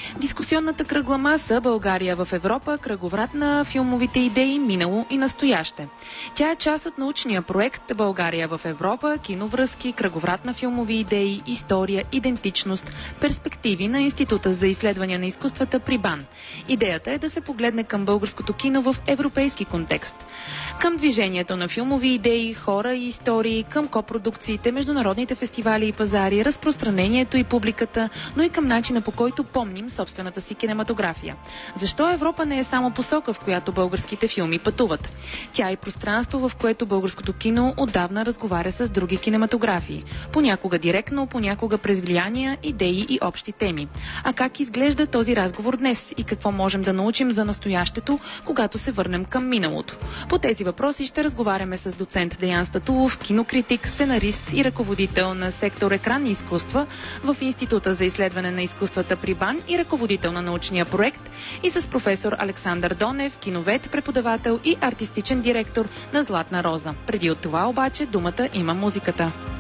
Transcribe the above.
Дискусионната кръгла маса "България в Европа. Кръговрат на филмовите идеи, минало и настояще". Тя е част от научния проект "България в Европа. Киновръзки, кръговрат на филмови идеи, история, идентичност, перспективи" на Института за изследвания на изкуствата при БАН. Идеята е да се погледне към българското кино в европейски контекст. Към движението на филмови идеи, хора и истории, към копродукциите, международните фестивали и пазари, разпространението и публиката, но и към начина, по който помним собствената си кинематография. Защо Европа не е само посока, в която българските филми пътуват? Тя е пространство, в което българското кино отдавна разговаря с други кинематографии. Понякога директно, понякога през влияния, идеи и общи теми. А как изглежда този разговор днес и какво можем да научим за настоящето, когато се върнем към миналото? По тези въпроси ще разговаряме с доцент Деян Статулов, кинокритик, сценарист и ръководител на сектор екранни изкуства в Института за изследване на изкуствата при БАН и ръководител на научния проект, и с професор Александър Донев, киновед, преподавател и артистичен директор на Златна роза. Преди от това обаче думата има музиката.